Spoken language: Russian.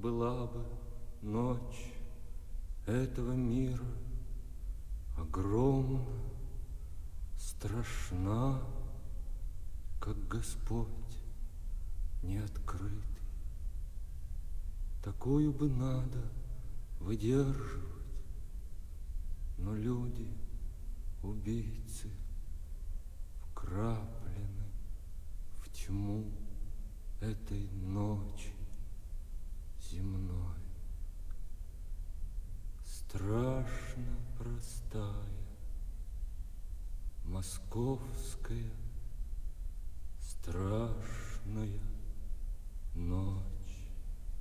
была бы ночь этого мира огромна, страшна, как Господь неоткрытый. Такую бы надо выдерживать, но люди, убийцы, вкраплены в тьму этой ночи земной. Страшно простая московская